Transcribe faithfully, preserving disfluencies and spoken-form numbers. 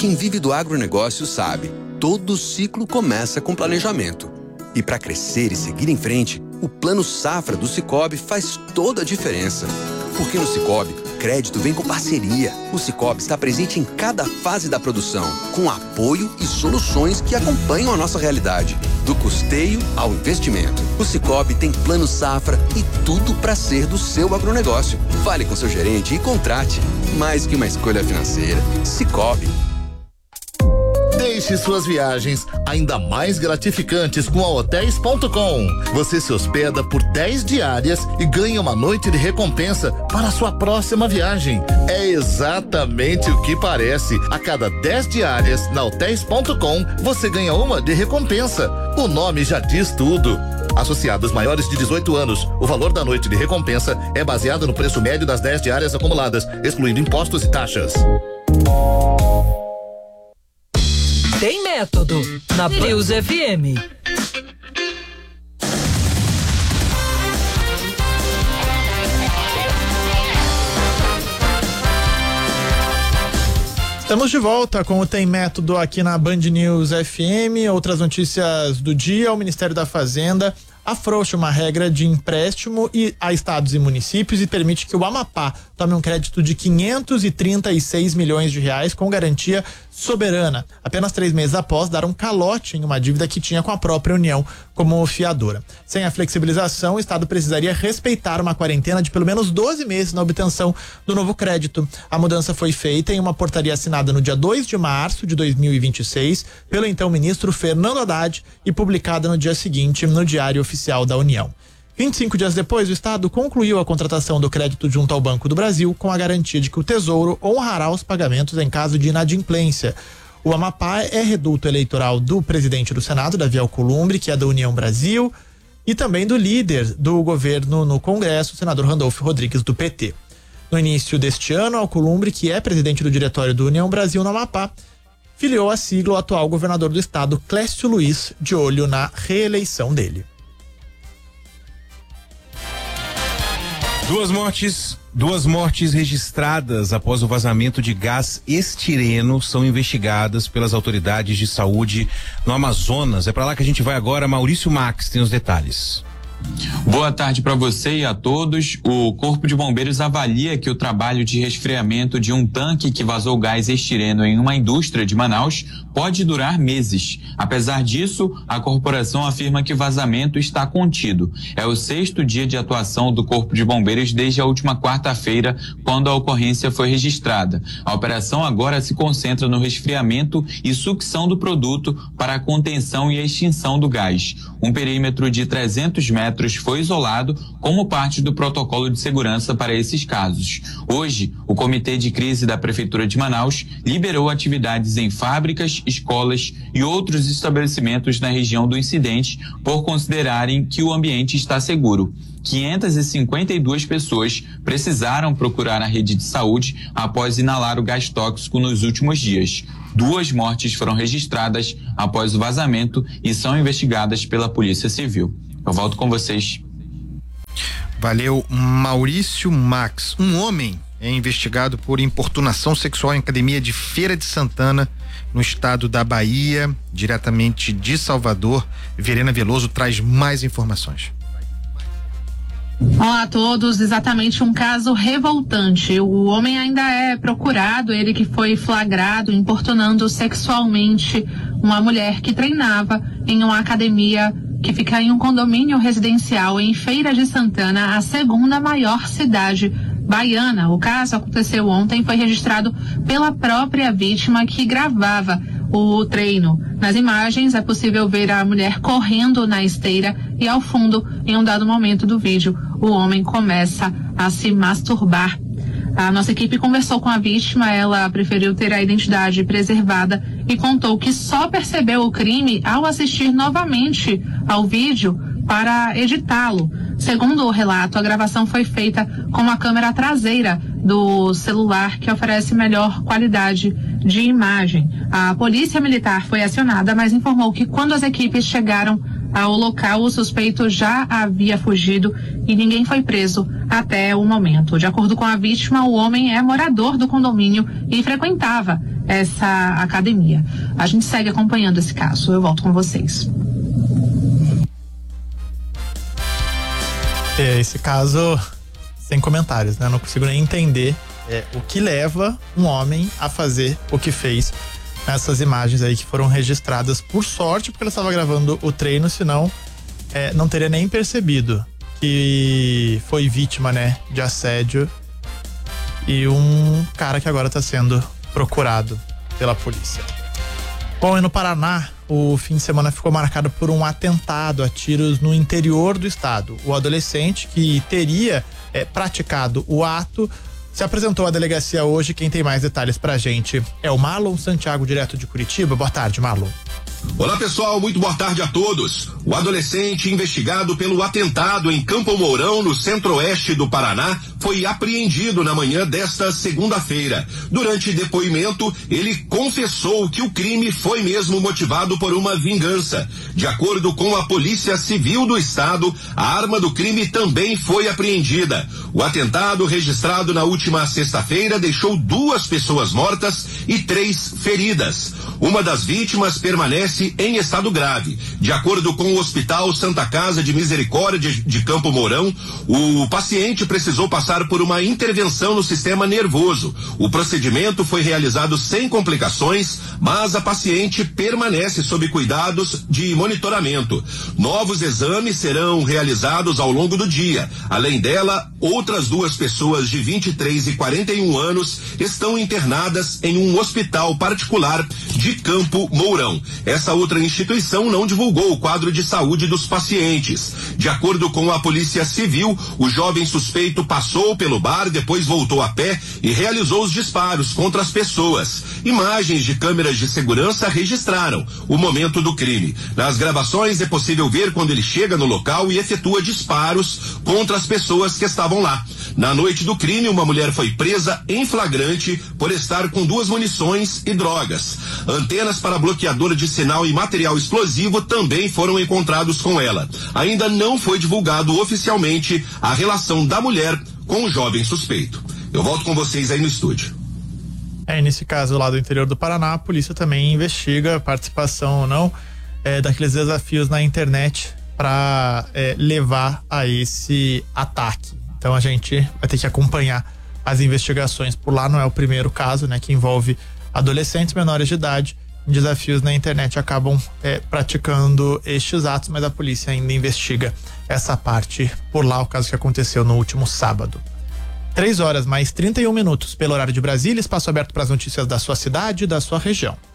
Quem vive do agronegócio sabe, todo ciclo começa com planejamento. E para crescer e seguir em frente, o Plano Safra do Sicoob faz toda a diferença. Porque no Sicoob, crédito vem com parceria. O Sicoob está presente em cada fase da produção, com apoio e soluções que acompanham a nossa realidade. Do custeio ao investimento. O Sicoob tem Plano Safra e tudo para ser do seu agronegócio. Fale com seu gerente e contrate. Mais que uma escolha financeira. Sicoob. Deixe suas viagens ainda mais gratificantes com a hotéis ponto com. Você se hospeda por dez diárias e ganha uma noite de recompensa para a sua próxima viagem. É exatamente o que parece. A cada dez diárias na hotéis ponto com, você ganha uma de recompensa. O nome já diz tudo. Associados maiores de dezoito anos, o valor da noite de recompensa é baseado no preço médio das dez diárias acumuladas, excluindo impostos e taxas. Tem método na News F M. Estamos de volta com o Tem Método aqui na Band News F M. Outras notícias do dia: o Ministério da Fazenda afrouxa uma regra de empréstimo e a estados e municípios e permite que o Amapá tome um crédito de quinhentos e trinta e seis milhões de reais com garantia soberana, apenas três meses após dar um calote em uma dívida que tinha com a própria União como fiadora. Sem a flexibilização, o Estado precisaria respeitar uma quarentena de pelo menos doze meses na obtenção do novo crédito. A mudança foi feita em uma portaria assinada no dia dois de março de dois mil e vinte e seis pelo então ministro Fernando Haddad e publicada no dia seguinte no Diário Oficial da União. vinte e cinco dias depois, o Estado concluiu a contratação do crédito junto ao Banco do Brasil com a garantia de que o Tesouro honrará os pagamentos em caso de inadimplência. O Amapá é reduto eleitoral do presidente do Senado, Davi Alcolumbre, que é da União Brasil, e também do líder do governo no Congresso, o senador Randolfo Rodrigues, do P T. No início deste ano, Alcolumbre, que é presidente do diretório do União Brasil no Amapá, filiou a sigla o atual governador do estado, Clécio Luiz, de olho na reeleição dele. Duas mortes, duas mortes registradas após o vazamento de gás estireno são investigadas pelas autoridades de saúde no Amazonas. É para lá que a gente vai agora. Maurício Max tem os detalhes. Boa tarde para você e a todos. O Corpo de Bombeiros avalia que o trabalho de resfriamento de um tanque que vazou gás estireno em uma indústria de Manaus pode durar meses. Apesar disso, a corporação afirma que o vazamento está contido. É o sexto dia de atuação do Corpo de Bombeiros desde a última quarta-feira, quando a ocorrência foi registrada. A operação agora se concentra no resfriamento e sucção do produto para a contenção e a extinção do gás. Um perímetro de trezentos metros foi isolado como parte do protocolo de segurança para esses casos. Hoje, o Comitê de Crise da Prefeitura de Manaus liberou atividades em fábricas, escolas e outros estabelecimentos na região do incidente por considerarem que o ambiente está seguro. quinhentas e cinquenta e duas pessoas precisaram procurar a rede de saúde após inalar o gás tóxico nos últimos dias. Duas mortes foram registradas após o vazamento e são investigadas pela Polícia Civil. Eu volto com vocês. Valeu, Maurício Max. Um homem é investigado por importunação sexual em academia de Feira de Santana, no estado da Bahia, diretamente de Salvador. Verena Veloso traz mais informações. Olá a todos, exatamente um caso revoltante. O homem ainda é procurado, ele que foi flagrado importunando sexualmente uma mulher que treinava em uma academia que fica em um condomínio residencial em Feira de Santana, a segunda maior cidade baiana. O caso aconteceu ontem, foi registrado pela própria vítima que gravava o treino. Nas imagens é possível ver a mulher correndo na esteira e ao fundo, em um dado momento do vídeo, o homem começa a se masturbar. A nossa equipe conversou com a vítima, ela preferiu ter a identidade preservada e contou que só percebeu o crime ao assistir novamente ao vídeo para editá-lo. Segundo o relato, a gravação foi feita com a câmera traseira do celular, que oferece melhor qualidade de imagem. A polícia militar foi acionada, mas informou que quando as equipes chegaram ao local, o suspeito já havia fugido e ninguém foi preso até o momento. De acordo com a vítima, o homem é morador do condomínio e frequentava essa academia. A gente segue acompanhando esse caso. Eu volto com vocês. É, esse caso, sem comentários, né? Não consigo nem entender é, o que leva um homem a fazer o que fez nessas imagens aí que foram registradas. Por sorte, porque ela estava gravando o treino, senão é, não teria nem percebido que foi vítima, né, de assédio, e um cara que agora está sendo procurado pela polícia. Bom, e no Paraná, o fim de semana ficou marcado por um atentado a tiros no interior do estado. O adolescente que teria é, praticado o ato se apresentou à delegacia hoje. Quem tem mais detalhes pra gente é o Marlon Santiago, direto de Curitiba. Boa tarde, Marlon. Olá, pessoal, muito boa tarde a todos. O adolescente investigado pelo atentado em Campo Mourão, no centro-oeste do Paraná, foi apreendido na manhã desta segunda-feira. Durante depoimento, ele confessou que o crime foi mesmo motivado por uma vingança. De acordo com a Polícia Civil do Estado, a arma do crime também foi apreendida. O atentado, registrado na última sexta-feira, deixou duas pessoas mortas e três feridas. Uma das vítimas permanece em estado grave. De acordo com o Hospital Santa Casa de Misericórdia de Campo Mourão, o paciente precisou passar por uma intervenção no sistema nervoso. O procedimento foi realizado sem complicações, mas a paciente permanece sob cuidados de monitoramento. Novos exames serão realizados ao longo do dia. Além dela, outras duas pessoas de vinte e três e quarenta e um anos estão internadas em um hospital particular de Campo Mourão. Essa outra instituição não divulgou o quadro de saúde dos pacientes. De acordo com a Polícia Civil, o jovem suspeito passou pelo bar, depois voltou a pé e realizou os disparos contra as pessoas. Imagens de câmeras de segurança registraram o momento do crime. Nas gravações é possível ver quando ele chega no local e efetua disparos contra as pessoas que estavam lá. Na noite do crime, uma mulher foi presa em flagrante por estar com duas munições e drogas. Antenas para bloqueador de sinal e material explosivo também foram encontrados com ela. Ainda não foi divulgado oficialmente a relação da mulher com o jovem suspeito. Eu volto com vocês aí no estúdio. É, nesse caso lá do interior do Paraná, a polícia também investiga a participação ou não é, daqueles desafios na internet para é, levar a esse ataque. Então a gente vai ter que acompanhar as investigações por lá. Não é o primeiro caso, né, que envolve adolescentes menores de idade em desafios na internet, acabam é, praticando estes atos, mas a polícia ainda investiga essa parte por lá, o caso que aconteceu no último sábado. Três horas mais trinta e um minutos pelo horário de Brasília, espaço aberto para as notícias da sua cidade e da sua região.